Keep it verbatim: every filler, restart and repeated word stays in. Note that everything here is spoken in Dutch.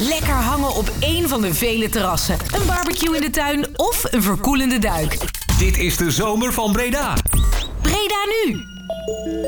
Lekker hangen op één van de vele terrassen. Een barbecue in de tuin of een verkoelende duik. Dit is de zomer van Breda. Breda nu!